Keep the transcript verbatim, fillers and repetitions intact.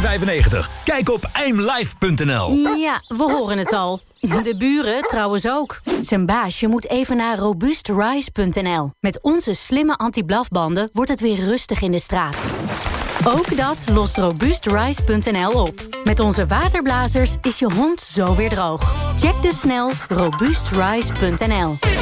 vijfennegentig. Kijk op eimlife punt n l. Ja, we horen het al. De buren trouwens ook. Zijn baasje moet even naar robuustrise punt n l. Met onze slimme anti-blafbanden wordt het weer rustig in de straat. Ook dat lost robuustrise punt n l op. Met onze waterblazers is je hond zo weer droog. Check dus snel robuustrise punt n l.